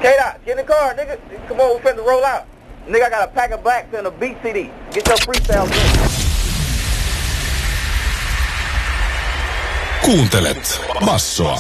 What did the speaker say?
K-Dot, get in the car, nigga. Come on, we finna roll out. Nigga, I got a pack of blacks and a beat CD. Get your freestyle in. Kuuntelet Bassoa.